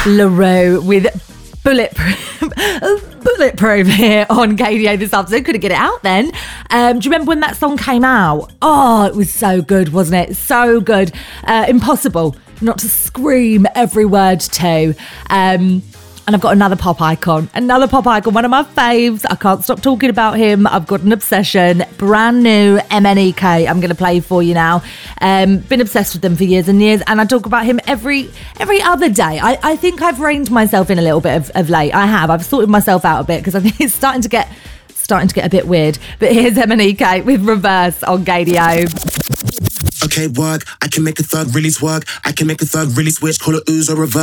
LaRue with Bulletproof here on KDA this afternoon. Couldn't get it out then. Do you remember when that song came out? Oh, it was so good, wasn't it? So good. Impossible not to scream every word to. And I've got another pop icon, one of my faves. I can't stop talking about him. I've got an obsession. Brand new MNEK. I'm going to play for you now. Been obsessed with them for years and years, and I talk about him every other day. I think I've reined myself in a little bit of late. I have. I've sorted myself out a bit because I think it's starting to get a bit weird. But here's MNEK with Reverse on KDO. Okay, work. I can make a thug really twerk. I can make a thug really switch. Call it ooze or reverse.